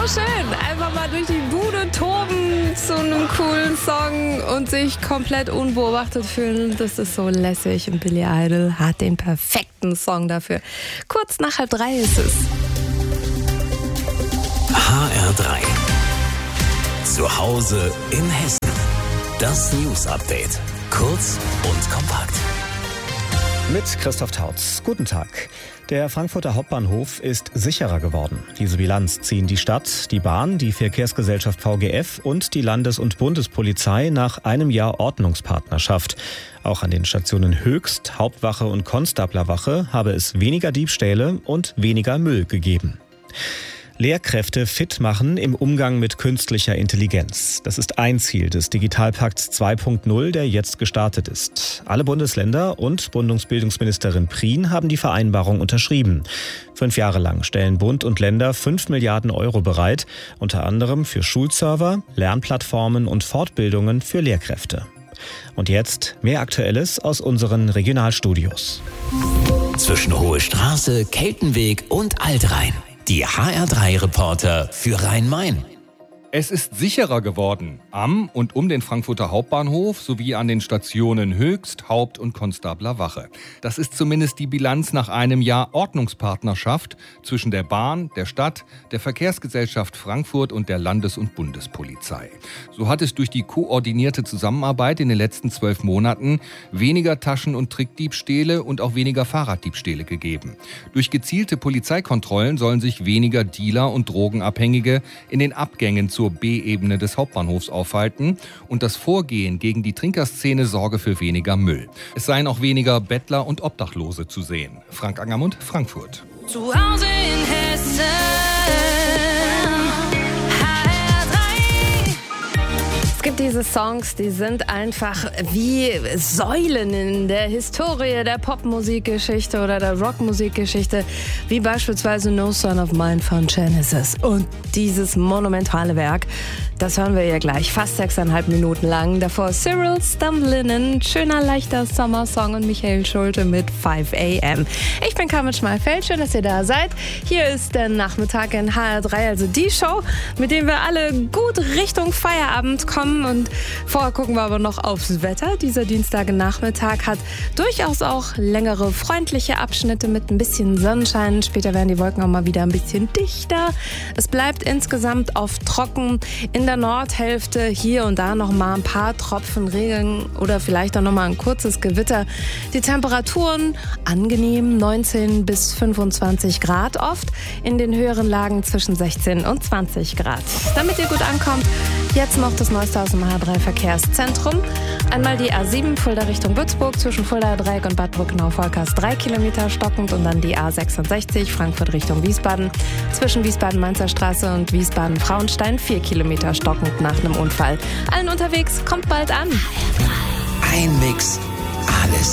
schön. Einfach mal durch die Bude toben zu einem coolen Song und sich komplett unbeobachtet fühlen. Das ist so lässig. Und Billy Idol hat den perfekten Song dafür. Kurz nach 2:30 ist es. HR3. Zu Hause in Hessen. Das News-Update. Kurz und kompakt. Mit Christoph Tautz. Guten Tag. Der Frankfurter Hauptbahnhof ist sicherer geworden. Diese Bilanz ziehen die Stadt, die Bahn, die Verkehrsgesellschaft VGF und die Landes- und Bundespolizei nach einem Jahr Ordnungspartnerschaft. Auch an den Stationen Höchst, Hauptwache und Konstablerwache habe es weniger Diebstähle und weniger Müll gegeben. Lehrkräfte fit machen im Umgang mit künstlicher Intelligenz. Das ist ein Ziel des Digitalpakts 2.0, der jetzt gestartet ist. Alle Bundesländer und Bundesbildungsministerin Prien haben die Vereinbarung unterschrieben. 5 Jahre lang stellen Bund und Länder 5 Milliarden Euro bereit, unter anderem für Schulserver, Lernplattformen und Fortbildungen für Lehrkräfte. Und jetzt mehr Aktuelles aus unseren Regionalstudios. Zwischen Hohe Straße, Keltenweg und Altrhein. Die HR3-Reporter für Rhein-Main. Es ist sicherer geworden am und um den Frankfurter Hauptbahnhof sowie an den Stationen Höchst, Haupt- und Konstablerwache. Das ist zumindest die Bilanz nach einem Jahr Ordnungspartnerschaft zwischen der Bahn, der Stadt, der Verkehrsgesellschaft Frankfurt und der Landes- und Bundespolizei. So hat es durch die koordinierte Zusammenarbeit in den letzten 12 Monaten weniger Taschen- und Trickdiebstähle und auch weniger Fahrraddiebstähle gegeben. Durch gezielte Polizeikontrollen sollen sich weniger Dealer und Drogenabhängige in den Abgängen zur B-Ebene des Hauptbahnhofs aufhalten und das Vorgehen gegen die Trinkerszene sorge für weniger Müll. Es seien auch weniger Bettler und Obdachlose zu sehen. Frank Angermund, Frankfurt. Zu Hause in Hessen. Es gibt diese Songs, die sind einfach wie Säulen in der Historie der Popmusikgeschichte oder der Rockmusikgeschichte, wie beispielsweise No Son of Mine von Genesis. Und dieses monumentale Werk, das hören wir ja gleich, fast 6,5 Minuten lang. Davor Cyril Stumblin', ein schöner, leichter Sommersong und Michael Schulte mit 5 AM. Ich bin Carmen Schmalfeld, schön, dass ihr da seid. Hier ist der Nachmittag in HR3, also die Show, mit der wir alle gut Richtung Feierabend kommen. Und vorher gucken wir aber noch aufs Wetter. Dieser Dienstagnachmittag hat durchaus auch längere, freundliche Abschnitte mit ein bisschen Sonnenschein. Später werden die Wolken auch mal wieder ein bisschen dichter. Es bleibt insgesamt oft trocken. In der Nordhälfte hier und da noch mal ein paar Tropfen Regen oder vielleicht auch noch mal ein kurzes Gewitter. Die Temperaturen angenehm, 19 bis 25 Grad oft. In den höheren Lagen zwischen 16 und 20 Grad. Damit ihr gut ankommt, jetzt noch das Neueste aus dem H3-Verkehrszentrum. Einmal die A7 Fulda Richtung Würzburg zwischen Fulda Dreieck und Bad Brückenau-Volkers 3 Kilometer stockend und dann die A66 Frankfurt Richtung Wiesbaden zwischen Wiesbaden-Mainzer Straße und Wiesbaden-Frauenstein 4 Kilometer stockend nach einem Unfall. Allen unterwegs, kommt bald an. Ein Mix, alles